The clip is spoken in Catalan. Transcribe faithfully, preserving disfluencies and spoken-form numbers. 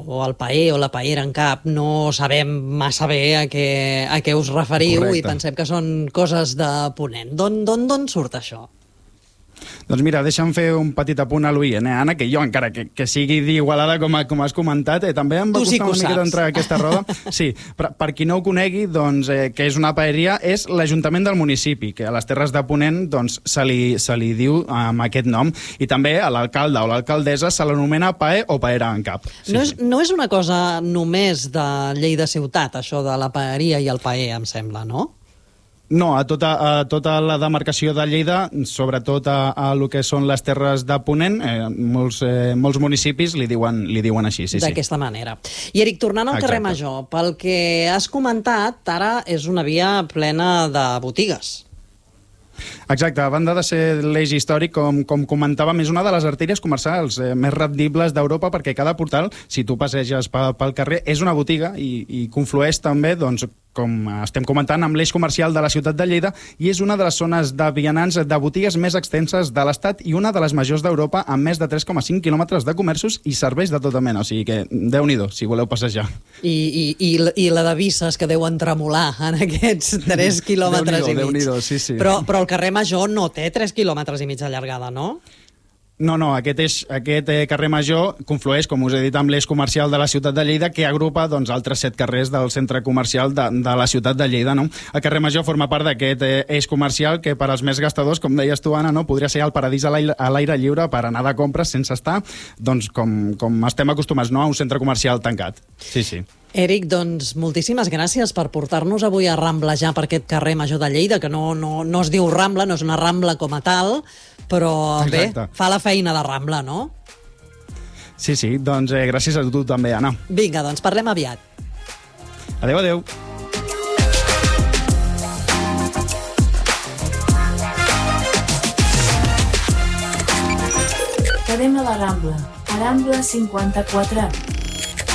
o el paer o la paera en cap no sabem massa bé a què, a què us referiu. Correcte. I pensem que són coses de Ponent. D'on surt això? Doncs mira, deixa'm fer un petit apunt a l'oient, eh, Anna, que jo, encara que, que sigui d'Igualada, com, com has comentat, eh, també em va sí costar una mica d'entrar a aquesta roda. Sí, per, per qui no ho conegui, doncs, eh, que és una paeria, és l'Ajuntament del municipi, que a les Terres de Ponent doncs, se, li, se li diu amb aquest nom, i també a l'alcalde o l'alcaldessa se l'anomena paer o paera en cap. Sí, no, és, sí. no és una cosa només de Lleida ciutat, això de la paeria i el paer, em sembla, no? No, a tota, a tota la demarcació de Lleida, sobretot a, a lo que són les Terres de Ponent, eh, molts, eh, molts municipis li diuen, li diuen així. Sí, d'aquesta sí. manera. I Eric, tornant al Exacte. carrer Major, pel que has comentat, ara és una via plena de botigues. Exacte, a banda de ser l'eix històric, com, com comentàvem, és una de les artèries comercials eh, més rendibles d'Europa, perquè cada portal, si tu passeges pel, pel carrer, és una botiga i, i conflueix també, doncs, com estem comentant, amb l'eix comercial de la ciutat de Lleida, i és una de les zones de vianants de botigues més extenses de l'Estat i una de les majors d'Europa, amb més de tres coma cinc quilòmetres de comerços i serveis de tota mena. O sigui que, Déu-n'hi-do, si voleu passejar. I, i, i, I la de visses que deuen tremolar en aquests tres quilòmetres i mig. Déu-n'hi-do, sí, sí. Però, però el carrer Major no té tres quilòmetres i mig de llargada, no? No, no, aquest, és, aquest eh, carrer Major conflueix, com us he dit, amb l'eix comercial de la ciutat de Lleida, que agrupa doncs, altres set carrers del centre comercial de, de la ciutat de Lleida. No? El carrer Major forma part d'aquest eh, eix comercial que per als més gastadors, com deies tu, Anna, no? podria ser el paradís a l'aire lliure per anar de compres sense estar, doncs, com, com estem acostumats, no? a un centre comercial tancat. Sí, sí. Eric, doncs moltíssimes gràcies per portar-nos avui a ramblejar per aquest carrer Major de Lleida, que no, no, no es diu Rambla, no és una Rambla com a tal, però Exacte. bé, fa la feina de Rambla, no? Sí, sí, doncs eh, gràcies a tu també, Anna. Vinga, doncs parlem aviat. Adéu, adéu. Cadena la Rambla, a Rambla cinquanta-quatre.